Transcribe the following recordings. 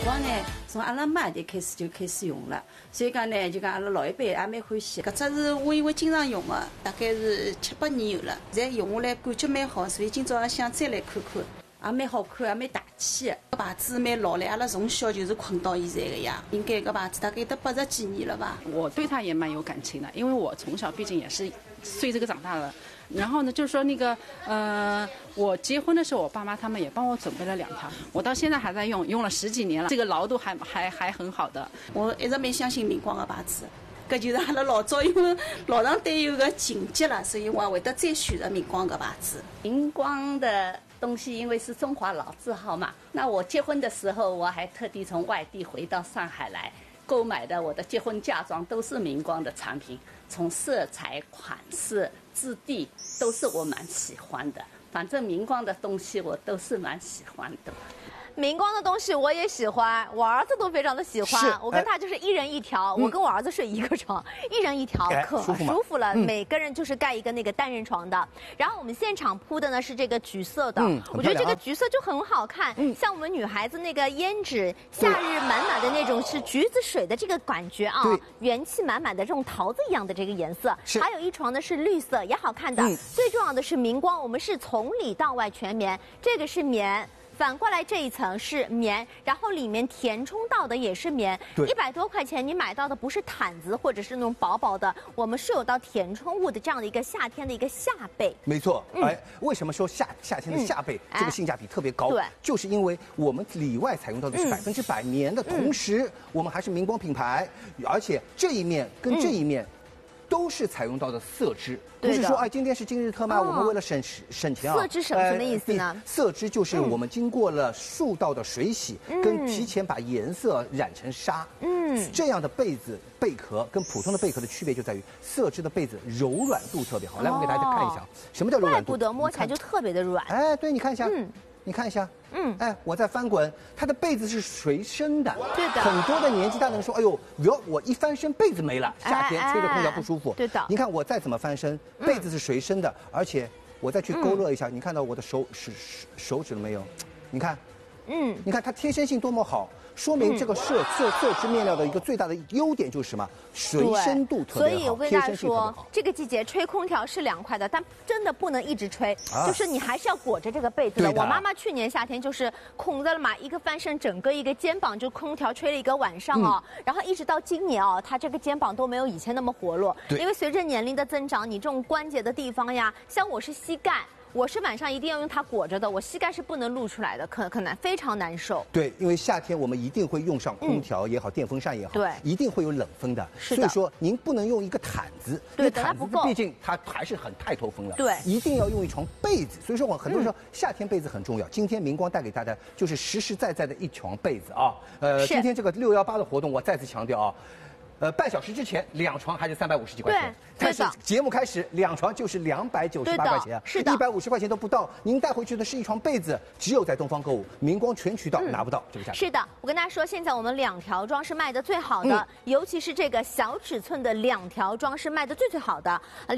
光呢，从阿拉妈就开始用了，所以讲呢，就讲阿拉老一辈也蛮欢喜。搿只是我因为经常用的，大概是7、8年有了，现在用下来感觉蛮好，所以今朝也想再来看看。也蛮好看，也蛮大气的。搿牌子蛮老了，阿拉从小就是困到现在个呀。应该搿牌子大概得80几年了吧。 我对它也蛮有感情的，因为我从小毕竟也是随这个长大的。然后呢，就是说那个我结婚的时候，我爸妈他们也帮我准备了2条，我到现在还在用，用了10几年了，这个牢度还很好的。 我一直蛮相信明光个牌子。搿就是阿拉老早因为老上对有个情结了，所以我会得再选择明光个牌子。 明光的东西因为是中华老字号嘛，那我结婚的时候我还特地从外地回到上海来购买的，我的结婚嫁妆都是明光的产品，从色彩、款式、质地都是我蛮喜欢的。反正明光的东西我都是蛮喜欢的。 明光的东西我也喜欢，我儿子都非常的喜欢。我跟他就是1人1条，我跟我儿子睡一个床，1人1条，可舒服了。每个人就是盖一个那个单人床的。然后我们现场铺的呢是这个橘色的，我觉得这个橘色就很好看，像我们女孩子那个胭脂，夏日满满的那种是橘子水的这个感觉啊，元气满满的这种桃子一样的这个颜色。还有一床呢是绿色，也好看的。最重要的是明光，我们是从里到外全棉，这个是棉。反过来这一层是棉，然后里面填充到的也是棉，100多块钱你买到的不是毯子或者是那种薄薄的，我们是有到填充物的这样的一个夏天的一个夏被。 没错，为什么说夏天的夏被这个性价比特别高？ 对， 就是因为我们里外采用到的是100%棉的同时，我们还是明光品牌，而且这一面跟这一面。都是采用到的色织，不是说今天是今日特卖，我们为了省钱啊。 色织什么意思呢？ 色织就是我们经过了数道的水洗，跟提前把颜色染成纱。这样的被子贝壳跟普通的贝壳的区别就在于，色织的被子柔软度特别好。来，我给大家看一下，什么叫柔软度？ 怪不得摸起来就特别的软。 对，你看一下。你看一下，我在翻滚，它的被子是随身的， 对的。 很多的年纪大的人说，哎呦，我一翻身被子没了，夏天吹着空调不舒服。 对的。 你看我再怎么翻身，被子是随身的，而且我再去勾勒一下，你看到我的手指了没有？你看，你看它贴身性多么好。说明这个色织面料的一个最大的优点就是什么？随身度特别好， 所以我跟大家说，这个季节吹空调是凉快的，但真的不能一直吹，就是你还是要裹着这个被子的。我妈妈去年夏天就是空着了嘛，一个翻身，整个一个肩膀就空调吹了一个晚上哦，然后一直到今年哦，她这个肩膀都没有以前那么活络，因为随着年龄的增长，你这种关节的地方呀，像我是膝盖。我是晚上一定要用它裹着的，我膝盖是不能露出来的，可能非常难受。 对，因为夏天我们一定会用上空调也好，电风扇也好， 对，一定会有冷风的。 是的。 所以说您不能用一个毯子， 对， 毯子毕竟它还是太透风了。 对， 一定要用一床被子。所以说我很多人说夏天被子很重要。今天明光带给大家就是实实在在的一床被子啊。今天这个618的活动我再次强调啊。半小时之前2床还是350几块钱，但是节目开始2床就是298块钱， 是的 ，150块钱都不到。您带回去的是一床被子，只有在东方购物、明光全渠道拿不到这个价格。 是的，我跟大家说，现在我们2条装是卖的最好的，尤其是这个小尺寸的2条装是卖的最好的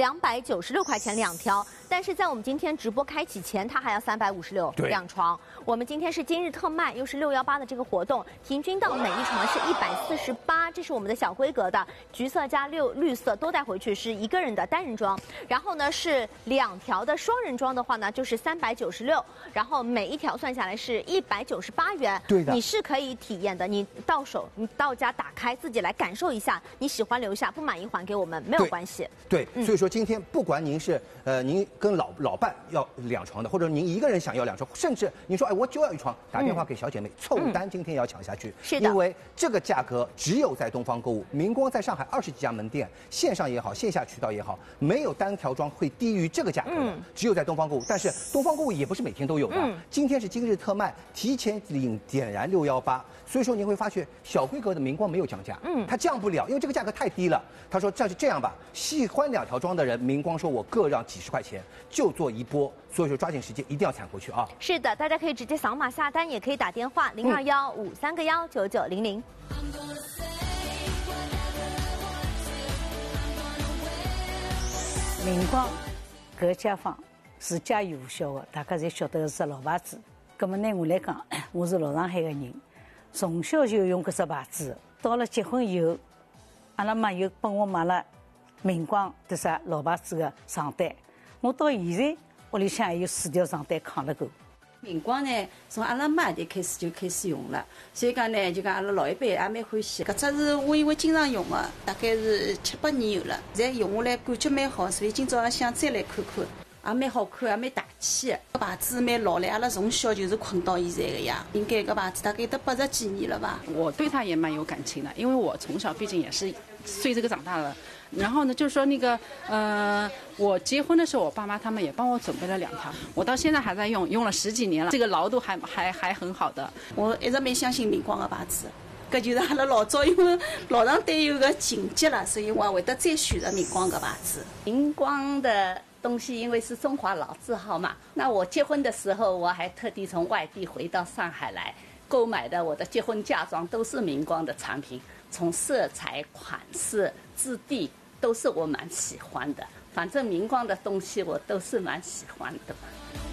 ，296块钱2条。但是在我们今天直播开启前，它还要356 2床。我们今天是今日特卖，又是618的这个活动，平均到每一床是148，这是我们的小规格的，橘色加绿色都带回去是1个人的单人装。然后呢是2条的双人装的话呢，就是396，然后每一条算下来是198元。 对的， 你是可以体验的，你到手，你到家打开自己来感受一下，你喜欢留下，不满意还给我们没有关系。 对，所以说今天不管您是您跟老伴要2床的，或者您一个人想要2床，甚至你说我就要1床，打电话给小姐妹凑单，今天也要抢下去。 是的， 因为这个价格只有在东方购物，明光在上海20几家门店，线上也好，线下渠道也好，没有单条装会低于这个价格的，只有在东方购物。但是东方购物也不是每天都有的，今天是今日特卖，提前点燃618，所以说您会发现小规格的明光没有降价，它降不了，因为这个价格太低了。他说这样吧，喜欢2条装的人，明光说我各让几十块钱，就做一波，所以说抓紧时间一定要抢回去啊！ 是的，大家可以直接扫码下单，也可以打电话02153919900。 明光搿家纺是家喻户晓的，大家侪晓得是老牌子。葛么呢，我来讲，我是老上海的人， 从小就用搿只牌子，到了结婚以后，阿拉妈又帮我买了明光的啥老牌子的床单，我到现在屋里向还有4条床单扛了够。 明光呢，从阿拉妈就开始用了，所以讲呢，就讲阿拉老一辈也蛮欢喜。搿只是我因为经常用的，大概是7、8年有了，现在用下来感觉蛮好，所以今朝也想再来看看，也蛮好看，也蛮大气的。搿牌子蛮老了，阿拉从小就是困到现在个呀，应该搿牌子大概得80几年了吧。 我对它也蛮有感情的，因为我从小毕竟也是随这个长大的。然后呢，就是说那个我结婚的时候，我爸妈他们也帮我准备了2条，我到现在还在用，用了10几年了，这个牢度还很好的。 我一直蛮相信明光的牌子，搿就是阿拉老早因为老上对有个情结了，所以我也会得再选择明光搿牌子。 明光的东西因为是中华老字号嘛，那我结婚的时候我还特地从外地回到上海来购买的，我的结婚嫁妆都是明光的产品，从色彩、款式、质地都是我蛮喜欢的。反正明光的东西我都是蛮喜欢的。